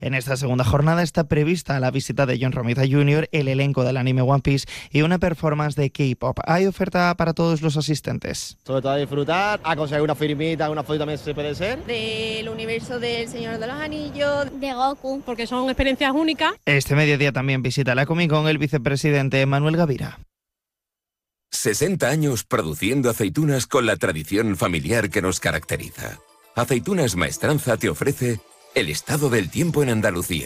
En esta segunda jornada está prevista la visita de John Romita Jr., el elenco del anime One Piece y una performance de K-pop. Hay oferta para todos los asistentes. Sobre todo a disfrutar, a conseguir una firmita, una foto también se puede ser. Del universo del Señor de los Anillos, de Goku, porque son experiencias únicas. Este mediodía también visita la Comic Con el vicepresidente Manuel Gavira. 60 años produciendo aceitunas con la tradición familiar que nos caracteriza. Aceitunas Maestranza te ofrece el estado del tiempo en Andalucía.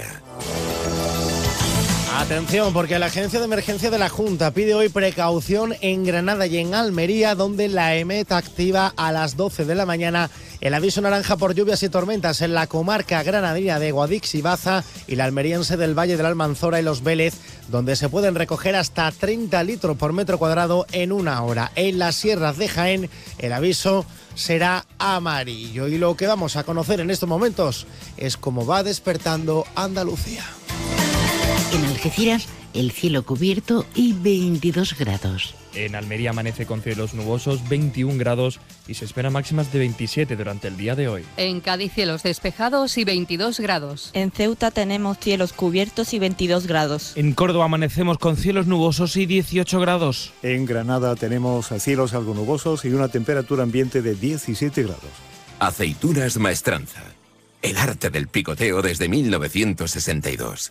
Atención, porque la Agencia de Emergencia de la Junta pide hoy precaución en Granada y en Almería, donde la EMET activa a las 12 de la mañana el aviso naranja por lluvias y tormentas en la comarca granadina de Guadix y Baza y la almeriense del Valle de la Almanzora y Los Vélez, donde se pueden recoger hasta 30 litros por metro cuadrado en una hora. En las sierras de Jaén, el aviso será amarillo. Y lo que vamos a conocer en estos momentos es cómo va despertando Andalucía. En Algeciras, el cielo cubierto y 22 grados. En Almería amanece con cielos nubosos, 21 grados y se espera máximas de 27 durante el día de hoy. En Cádiz, cielos despejados y 22 grados. En Ceuta tenemos cielos cubiertos y 22 grados. En Córdoba amanecemos con cielos nubosos y 18 grados. En Granada tenemos cielos algo nubosos y una temperatura ambiente de 17 grados. Aceitunas Maestranza. El arte del picoteo desde 1962.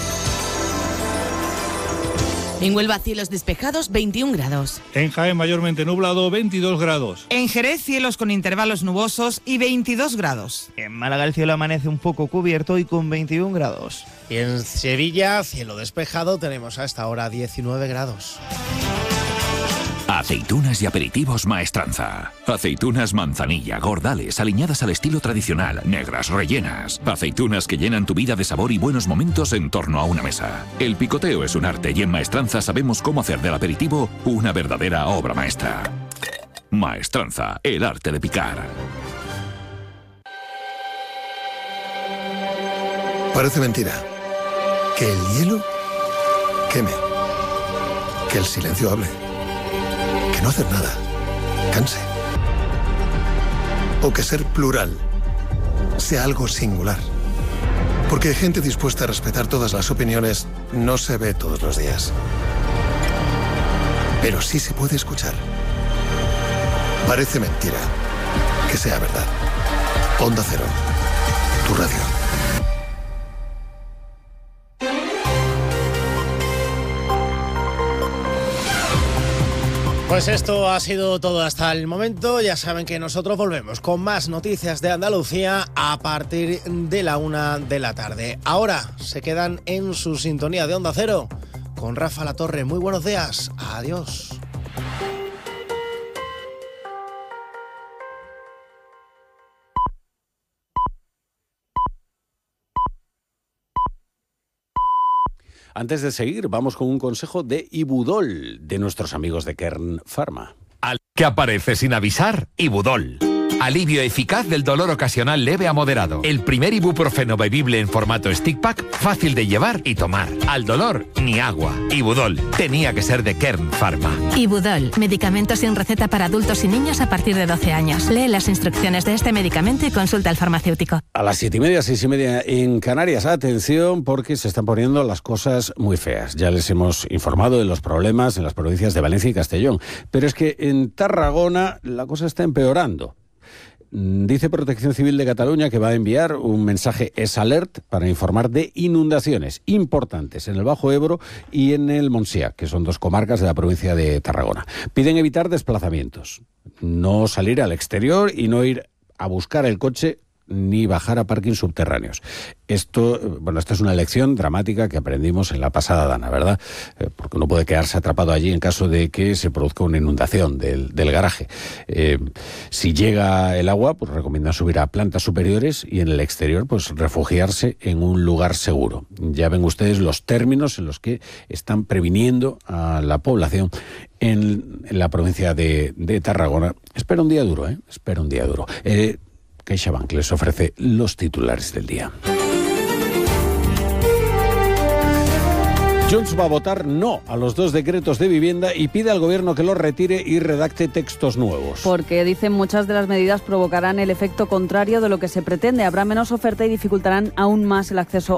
En Huelva, cielos despejados, 21 grados. En Jaén, mayormente nublado, 22 grados. En Jerez, cielos con intervalos nubosos y 22 grados. En Málaga, el cielo amanece un poco cubierto y con 21 grados. Y en Sevilla, cielo despejado, tenemos a esta hora 19 grados. Aceitunas y aperitivos Maestranza. Aceitunas manzanilla, gordales, aliñadas al estilo tradicional, negras, rellenas. Aceitunas que llenan tu vida de sabor y buenos momentos en torno a una mesa. El picoteo es un arte y en Maestranza sabemos cómo hacer del aperitivo una verdadera obra maestra. Maestranza, el arte de picar. Parece mentira. Que el hielo queme. Que el silencio hable. Que no hacer nada canse. O que ser plural sea algo singular. Porque gente dispuesta a respetar todas las opiniones no se ve todos los días. Pero sí se puede escuchar. Parece mentira que sea verdad. Onda Cero, tu radio. Pues esto ha sido todo hasta el momento. Ya saben que nosotros volvemos con más noticias de Andalucía a partir de la 1 de la tarde. Ahora se quedan en su sintonía de Onda Cero con Rafa Latorre. Muy buenos días. Adiós. Antes de seguir, vamos con un consejo de Ibudol, de nuestros amigos de Kern Pharma. Al que aparece sin avisar, Ibudol. Alivio eficaz del dolor ocasional leve a moderado. El primer ibuprofeno bebible en formato stick pack, fácil de llevar y tomar. Al dolor, ni agua. Ibudol. Tenía que ser de Kern Pharma. Ibudol. Medicamento sin receta para adultos y niños a partir de 12 años. Lee las instrucciones de este medicamento y consulta al farmacéutico. A las 7:30, 6:30 en Canarias. Atención, porque se están poniendo las cosas muy feas. Ya les hemos informado de los problemas en las provincias de Valencia y Castellón. Pero es que en Tarragona la cosa está empeorando. Dice Protección Civil de Cataluña que va a enviar un mensaje S-Alert para informar de inundaciones importantes en el Bajo Ebro y en el Montsià, que son dos comarcas de la provincia de Tarragona. Piden evitar desplazamientos, no salir al exterior y no ir a buscar el coche ni bajar a parkings subterráneos. Esto es una lección dramática que aprendimos en la pasada dana, ¿verdad? Porque uno puede quedarse atrapado allí en caso de que se produzca una inundación del garaje. Si llega el agua, pues recomiendan subir a plantas superiores y en el exterior, pues refugiarse en un lugar seguro. Ya ven ustedes los términos en los que están previniendo a la población en la provincia de Tarragona. Espera un día duro, Espera un día duro. CaixaBank les ofrece los titulares del día. Junts va a votar no a los 2 decretos de vivienda y pide al gobierno que los retire y redacte textos nuevos. Porque, dicen, muchas de las medidas provocarán el efecto contrario de lo que se pretende. Habrá menos oferta y dificultarán aún más el acceso